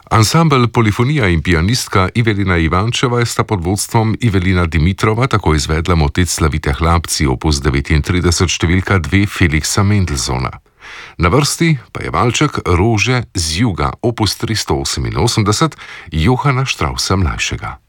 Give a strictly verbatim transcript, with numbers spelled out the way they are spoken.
Ansambel Polifonija in pianistka Evelina Ivančeva sta pod vodstvom Evelina Dimitrova tako izvedla motet Slavite hlapci opus devetintrideset številka dve Felixa Mendelssohna. Na vrsti pa je valček Rože z juga opus tristo oseminosemdeset Johana Straussa mlajšega.